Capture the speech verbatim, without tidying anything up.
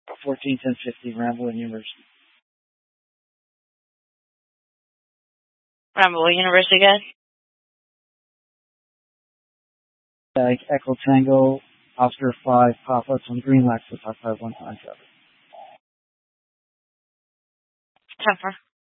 fourteen ten fifty, Ramble University. Ramble University again? Like Echo Tango, Oscar five, Papa, on Green Lexus, five one five seven. Temper.